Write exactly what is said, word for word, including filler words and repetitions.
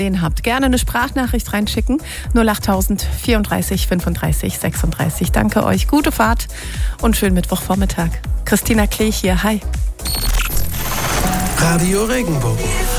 habt, gerne eine Sprachnachricht reinschicken. null achttausend vierunddreißig fünfunddreißig sechsunddreißig. Danke euch, gute Fahrt und schönen Mittwochvormittag. Christina Klech hier, hi. Radio Regenbogen.